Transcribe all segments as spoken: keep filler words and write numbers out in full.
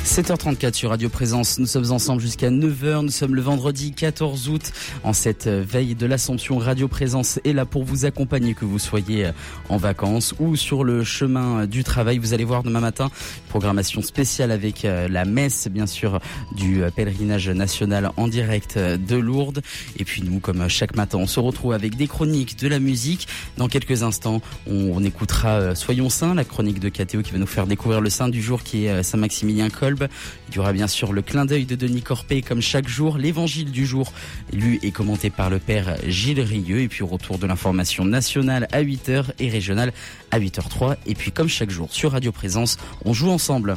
sept heures trente-quatre sur Radio Présence, nous sommes ensemble jusqu'à neuf heures, nous sommes le vendredi quatorze août, en cette veille de l'Assomption. Radio Présence est là pour vous accompagner, que vous soyez en vacances ou sur le chemin du travail. Vous allez voir demain matin, programmation spéciale avec la messe, bien sûr, du pèlerinage national en direct de Lourdes. Et puis nous, comme chaque matin, on se retrouve avec des chroniques, de la musique. Dans quelques instants, on, on écoutera Soyons Saints, la chronique de K T O qui va nous faire découvrir le saint du jour qui est Saint-Maximilien Kolbe. Il y aura bien sûr le clin d'œil de Denis Corpé comme chaque jour, l'évangile du jour lu et commenté par le père Gilles Rieux, et puis au retour de l'information nationale à huit heures et régionale à huit heures trois. Et puis comme chaque jour sur Radio Présence, on joue ensemble.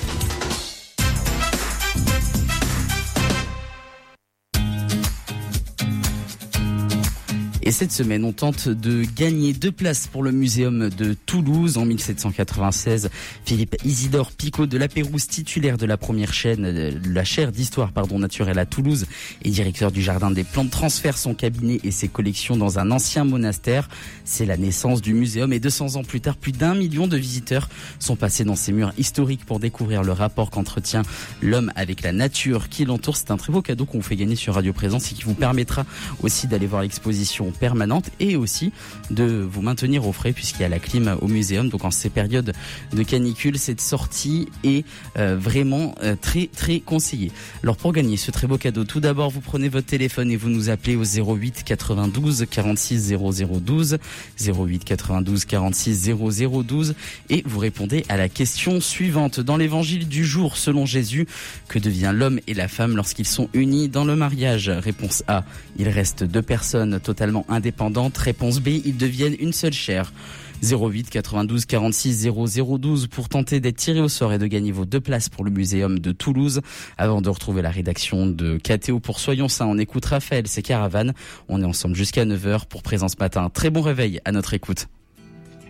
Et cette semaine, on tente de gagner deux places pour le muséum de Toulouse. En mille sept cent quatre-vingt-seize, Philippe Isidore Picot de La Pérouse, titulaire de la première chaîne, la chaire d'histoire pardon, naturelle à Toulouse et directeur du jardin des plantes, transfère son cabinet et ses collections dans un ancien monastère. C'est la naissance du muséum et deux cents ans plus tard, plus d'un million de visiteurs sont passés dans ces murs historiques pour découvrir le rapport qu'entretient l'homme avec la nature qui l'entoure. C'est un très beau cadeau qu'on vous fait gagner sur Radio Présence et qui vous permettra aussi d'aller voir l'exposition permanente et aussi de vous maintenir au frais puisqu'il y a la clim au muséum. Donc en ces périodes de canicule, cette sortie est euh, vraiment euh, très très conseillée. Alors pour gagner ce très beau cadeau, tout d'abord vous prenez votre téléphone et vous nous appelez au zéro huit quatre-vingt-douze quarante-six zéro zéro douze, zéro huit quatre-vingt-douze quarante-six zéro zéro douze, et vous répondez à la question suivante. Dans l'évangile du jour selon Jésus, que devient l'homme et la femme lorsqu'ils sont unis dans le mariage? Réponse A, il reste deux personnes totalement indépendantes. Réponse B, ils deviennent une seule chair. zéro huit quatre-vingt-douze quarante-six zéro zéro douze pour tenter d'être tiré au sort et de gagner vos deux places pour le muséum de Toulouse. Avant de retrouver la rédaction de K T O pour Soyons Saints, on écoute Raphaël, c'est Caravane. On est ensemble jusqu'à neuf heures pour Présence Matin. Très bon réveil à notre écoute.